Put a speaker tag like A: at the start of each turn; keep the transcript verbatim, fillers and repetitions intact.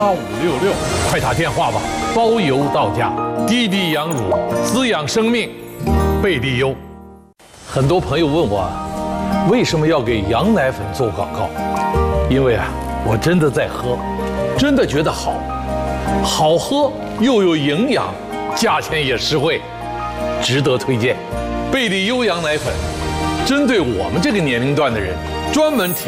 A: 八五六六，快打电话吧，包邮到家。滴滴羊乳滋养生命，贝利优。很多朋友问我，为什么要给羊奶粉做广告？因为啊，我真的在喝，真的觉得好，好喝又有营养，价钱也实惠，值得推荐。贝利优羊奶粉，针对我们这个年龄段的人，专门调。